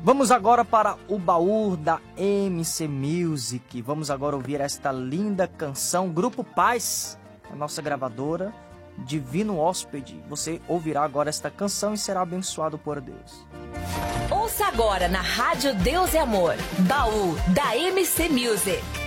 Vamos agora para o baú da MC Music. Vamos agora ouvir esta linda canção, Grupo Paz, a nossa gravadora, Divino Hóspede. Você ouvirá agora esta canção e será abençoado por Deus. Ouça agora na Rádio Deus e Amor, baú da MC Music.